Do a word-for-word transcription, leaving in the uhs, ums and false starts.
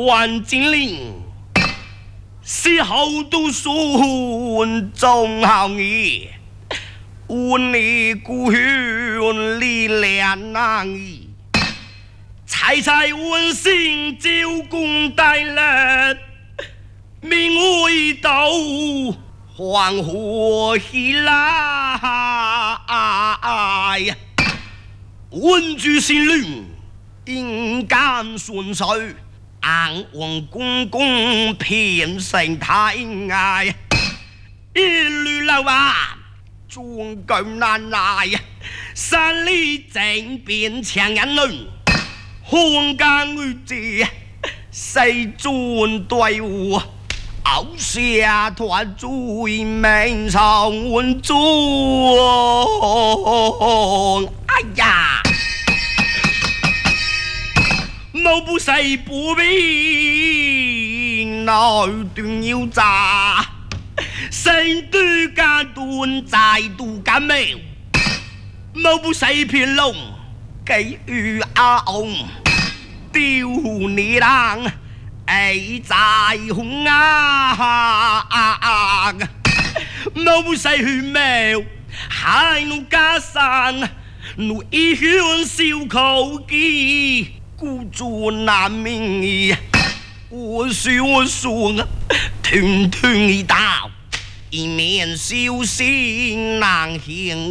关金陵，死后读书终好义，问你故乡历练难矣。采采温馨九公带人，名为斗，黄河喜来。文居新律，应感顺遂，安王公公偏生太爱，一律老啊，终究难来，山里正变强人论，红干玉节，谁尊队伍？熬下团最命上温中，哎呀！某不谁不必内断要炸，成都间断再度感冒，某不谁偏龙给予阿翁丢你郎。哎，在红啊！某谁去苗，海怒加山，怒一圈小口机，孤注难明。我说我说，团团一道，一面小心难行。